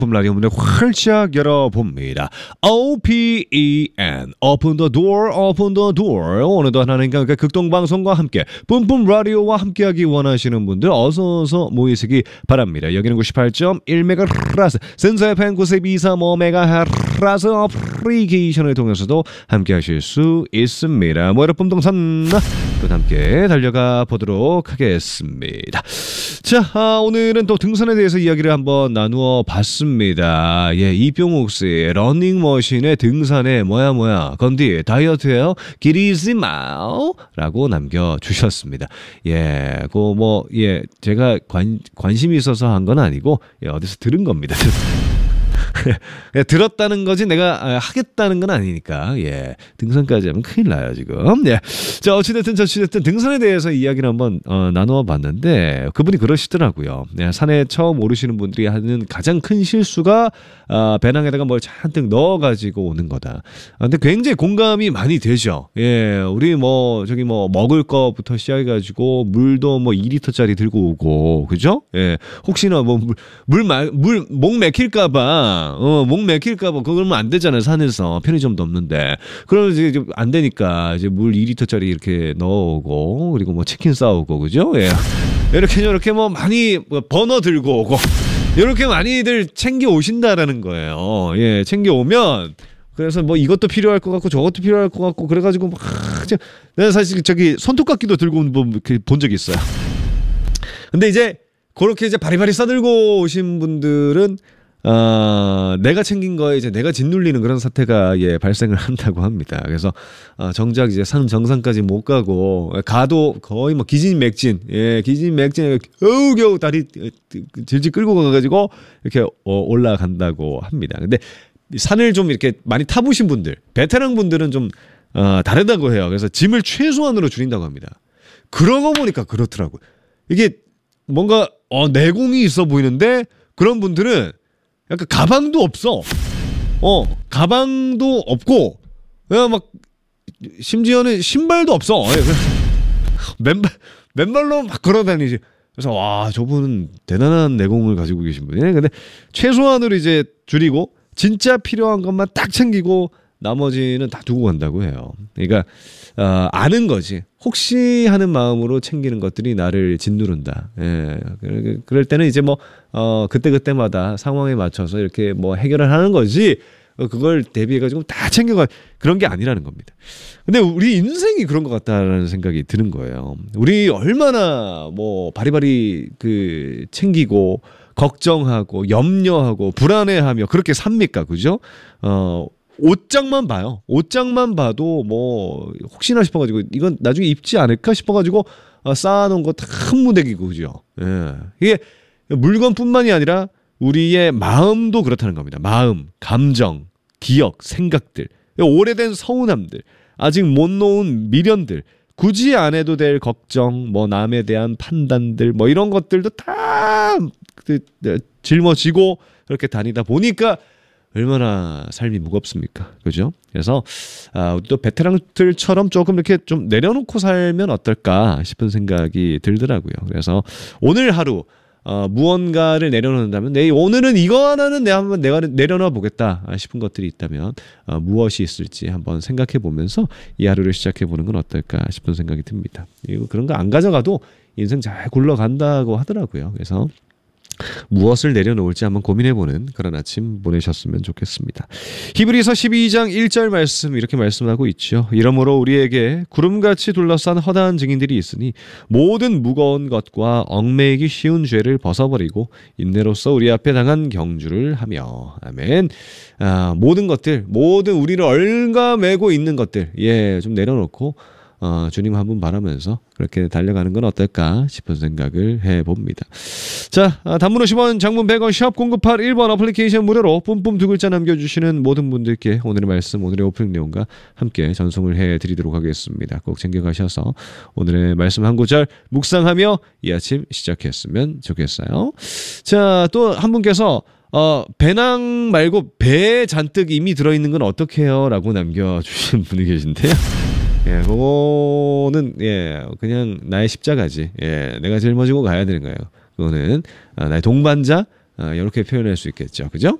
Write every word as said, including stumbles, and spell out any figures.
라디오 문을 활짝 열어봅니다. 오펜 Open the door, open the door. 오늘도 하나님과 극동방송과 함께 뿜뿜 라디오와 함께하기 원하시는 분들 어서어서 모이시기 바랍니다. 여기는 구십팔 점 일 메가헤르츠 센서 에프엠 구십이 점 오 메가헤르츠 어플리케이션을 통해서도 함께하실 수 있습니다. 모여라 뿜동산 또 함께 달려가 보도록 하겠습니다. 자, 아, 오늘은 또 등산에 대해서 이야기를 한번 나누어 봤습니다. 예, 이병욱 씨, 러닝머신의 등산에 뭐야 뭐야 건디 다이어트예요? 기리지 마오 라고 남겨주셨습니다. 예, 그 뭐 예, 제가 관 관심이 있어서 한 건 아니고 예, 어디서 들은 겁니다. 들었다는 거지 내가 하겠다는 건 아니니까. 예, 등산까지 하면 큰일 나요 지금. 예, 자 어찌됐든 저찌됐든 등산에 대해서 이야기를 한번 어, 나누어 봤는데 그분이 그러시더라고요. 예, 산에 처음 오르시는 분들이 하는 가장 큰 실수가 어, 배낭에다가 뭘 잔뜩 넣어가지고 오는 거다. 아, 근데 굉장히 공감이 많이 되죠. 예, 우리 뭐 저기 뭐 먹을 거부터 시작해가지고 물도 뭐 이 리터짜리 들고 오고 그죠? 예, 혹시나 뭐 물 물 물 목 맥힐까봐. 어, 목 맥힐까봐 그러면 안 되잖아요. 산에서 편의점도 없는데 그러면 이제 안 되니까 이제 물 이 리터짜리 이렇게 넣어오고 그리고 뭐 치킨 싸오고 그죠? 예. 이렇게 이렇게 뭐 많이 버너 들고 오고 이렇게 많이들 챙겨 오신다라는 거예요. 예, 챙겨 오면 그래서 뭐 이것도 필요할 것 같고 저것도 필요할 것 같고 그래가지고 막 내가 사실 저기 손톱깎이도 들고 온 본 적이 있어요. 근데 이제 그렇게 이제 바리바리 싸들고 오신 분들은 어, 내가 챙긴 거에 이제 내가 짓눌리는 그런 사태가 예, 발생을 한다고 합니다. 그래서 어, 정작 이제 산 정상까지 못 가고 가도 거의 뭐 기진맥진, 예, 기진맥진 겨우겨우 다리 질질 끌고 가가지고 이렇게 어, 올라간다고 합니다. 근데 산을 좀 이렇게 많이 타보신 분들, 베테랑 분들은 좀 어, 다르다고 해요. 그래서 짐을 최소한으로 줄인다고 합니다. 그러고 보니까 그렇더라고요. 이게 뭔가 어, 내공이 있어 보이는데 그런 분들은 약간 가방도 없어. 어, 가방도 없고, 야, 막, 심지어는 신발도 없어. 맨발, 맨발로 막 걸어 다니지. 그래서, 와, 저분은 대단한 내공을 가지고 계신 분이네. 근데 최소한으로 이제 줄이고, 진짜 필요한 것만 딱 챙기고, 나머지는 다 두고 간다고 해요. 그러니까, 어, 아는 거지. 혹시 하는 마음으로 챙기는 것들이 나를 짓누른다. 예. 그럴 때는 이제 뭐, 어, 그때그때마다 상황에 맞춰서 이렇게 뭐 해결을 하는 거지, 그걸 대비해가지고 다 챙겨가, 그런 게 아니라는 겁니다. 근데 우리 인생이 그런 것 같다라는 생각이 드는 거예요. 우리 얼마나 뭐, 바리바리 그, 챙기고, 걱정하고, 염려하고, 불안해하며, 그렇게 삽니까? 그죠? 어, 옷장만 봐요. 옷장만 봐도 뭐 혹시나 싶어가지고 이건 나중에 입지 않을까 싶어가지고 쌓아놓은 거 다 큰 무대기고 그죠. 예. 이게 물건뿐만이 아니라 우리의 마음도 그렇다는 겁니다. 마음, 감정, 기억, 생각들, 오래된 서운함들, 아직 못 놓은 미련들, 굳이 안 해도 될 걱정, 뭐 남에 대한 판단들, 뭐 이런 것들도 다 짊어지고 그렇게 다니다 보니까 얼마나 삶이 무겁습니까? 그죠? 그래서, 아, 또 베테랑들처럼 조금 이렇게 좀 내려놓고 살면 어떨까 싶은 생각이 들더라고요. 그래서 오늘 하루, 어, 무언가를 내려놓는다면, 내, 오늘은 이거 하나는 내가 한번 내가 내려놔 보겠다 싶은 것들이 있다면, 어, 무엇이 있을지 한번 생각해 보면서 이 하루를 시작해 보는 건 어떨까 싶은 생각이 듭니다. 이거 그런 거 안 가져가도 인생 잘 굴러간다고 하더라고요. 그래서, 무엇을 내려놓을지 한번 고민해보는 그런 아침 보내셨으면 좋겠습니다. 히브리서 십이 장 일 절 말씀 이렇게 말씀하고 있죠. 이러므로 우리에게 구름같이 둘러싼 허다한 증인들이 있으니 모든 무거운 것과 얽매이기 쉬운 죄를 벗어버리고 인내로써 우리 앞에 당한 경주를 하며 아멘. 아, 모든 것들 모든 우리를 얽어매고 있는 것들 예, 좀 내려놓고 어, 주님 한 분 바라면서 그렇게 달려가는 건 어떨까 싶은 생각을 해봅니다. 자, 아, 단문 오십 원, 장문 백 원, 샵 공구팔 번 어플리케이션 무료로 뿜뿜 두 글자 남겨주시는 모든 분들께 오늘의 말씀, 오늘의 오프닝 내용과 함께 전송을 해드리도록 하겠습니다. 꼭 챙겨가셔서 오늘의 말씀 한 구절 묵상하며 이 아침 시작했으면 좋겠어요. 자, 또 한 분께서 어, 배낭 말고 배에 잔뜩 이미 들어있는 건 어떻게 해요? 라고 남겨주신 분이 계신데요. 예, 그거는, 예, 그냥 나의 십자가지. 예, 내가 짊어지고 가야 되는 거예요. 그거는, 아, 나의 동반자, 어, 이렇게 표현할 수 있겠죠. 그죠?